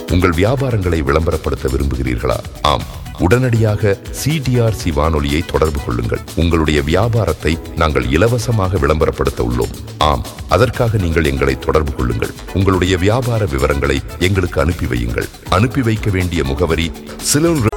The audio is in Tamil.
உங்கள் வியாபாரங்களை விளம்பரப்படுத்த விரும்புகிறீர்களா? ஆம், உடனடியாக CTRC வானொலியை தொடர்பு கொள்ளுங்கள். உங்களுடைய வியாபாரத்தை நாங்கள் இலவசமாக விளம்பரப்படுத்த உள்ளோம். ஆம், அதற்காக நீங்கள் எங்களை தொடர்பு கொள்ளுங்கள். உங்களுடைய வியாபார விவரங்களை எங்களுக்கு அனுப்பி வையுங்கள். அனுப்பி வைக்க வேண்டிய முகவரி சிலோன்